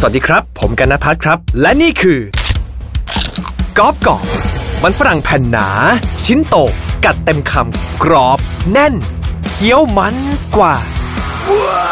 วัสดีครับผมกันณภัทรครับและนี่คือกรอบมันฝรั่งแผ่นหนาชิ้นโตกัดเต็มคำกรอบแน่นเคี้ยวมันกว่า